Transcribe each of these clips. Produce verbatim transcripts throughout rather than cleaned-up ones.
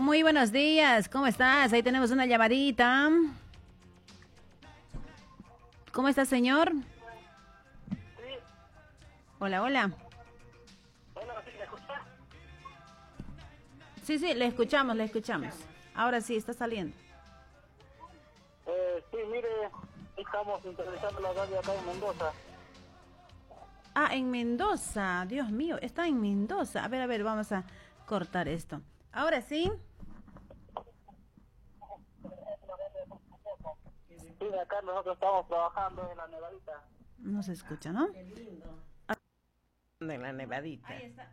Muy buenos días, ¿cómo estás? Ahí tenemos una llamadita. ¿Cómo está, señor? Sí. Hola, hola. Hola, ¿sí me escucha? Sí, sí, le escuchamos, le escuchamos. Ahora sí, está saliendo. Eh, sí, mire, estamos interesando la radio acá en Mendoza. Ah, en Mendoza, Dios mío, está en Mendoza. A ver, a ver, vamos a cortar esto. Ahora sí. Sí, acá nosotros estamos trabajando en la nevadita. No se escucha, ¿no? Qué lindo. En la nevadita. Ahí está.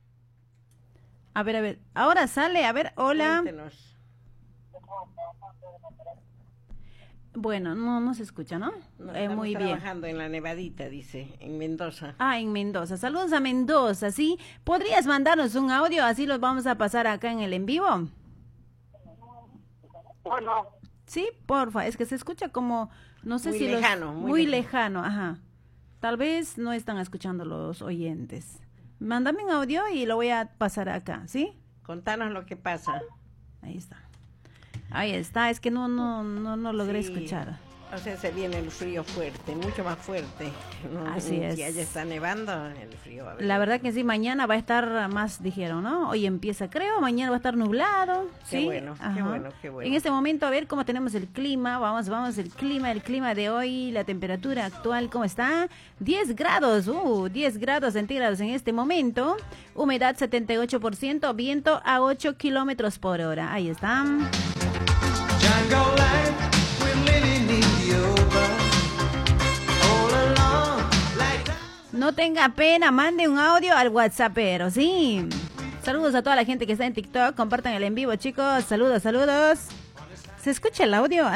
A ver, a ver. Ahora sale, a ver, hola. Cuéntenos. Bueno, no, no se escucha, ¿no? No, eh, estamos muy bien. trabajando en la nevadita, dice, en Mendoza. Ah, en Mendoza. Saludos a Mendoza, ¿sí? ¿Podrías mandarnos un audio? Así los vamos a pasar acá en el en vivo. Bueno, Sí, porfa. Es que se escucha como, no sé Muy si los- lejano, muy muy lejano. lejano, ajá. Tal vez no están escuchando los oyentes. Mándame un audio y lo voy a pasar acá, ¿sí? Contanos lo que pasa. Ahí está. Ahí está, es que no, no, no, no logré Sí. escuchar. O sea, se viene el frío fuerte, mucho más fuerte. ¿No? Así es. Si allá está nevando, el frío va a venir. La verdad que sí, mañana va a estar más, dijeron, ¿no? Hoy empieza, creo, mañana va a estar nublado. Qué ¿sí? bueno, qué Ajá. bueno, qué bueno. En este momento, a ver cómo tenemos el clima. Vamos, vamos, el clima, el clima de hoy, la temperatura actual, ¿cómo está? diez grados, uh, diez grados centígrados en este momento. Humedad setenta y ocho por ciento, viento a ocho kilómetros por hora. Ahí está. Jungle life, we're living in the open. All along, like that. No tenga pena, mande un audio al WhatsAppero, sí. Saludos a toda la gente que está en TikTok, compartan el en vivo, chicos. Saludos, saludos. ¿Se escucha el audio?